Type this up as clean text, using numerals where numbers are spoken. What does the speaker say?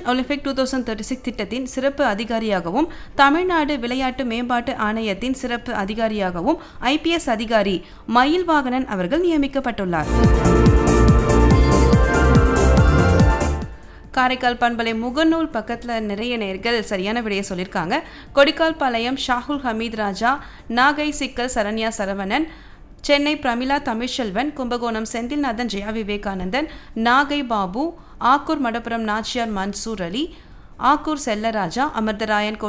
Olympic 2036 திட்டத்தின் சிறப்பு அதிகாரியாகவும் தமிழ்நாடு விளையாட்டு மேம்பாட்டு ஆணையத்தின் சிறப்பு அதிகாரியாகவும் IPS அதிகாரி மயில்வாகனன் அவர்கள் நியமிக்கப்பட்டுள்ளார். காரைக்கால் பண்பலை முகநூல் பக்கத்தில் நிறைய நேர்கள் சரியான விடையை சொல்லியிருக்காங்க. கொடிக்கால் பாளையம் ஷாகுல் ஹமீத் ராஜா, நாகை சிக்கல் சரண்யா சரவணன், சென்னை பிரமிளா தமிழ்செல்வன், கும்பகோணம் செந்தில்நாதன் ஜெயா விவேகானந்தன், நாகை பாபு, ஆக்கூர் மடப்புரம் நாச்சியார் மன்சூர் அலி, ஆக்கூர் செல்லராஜா, அமிர்தராயன்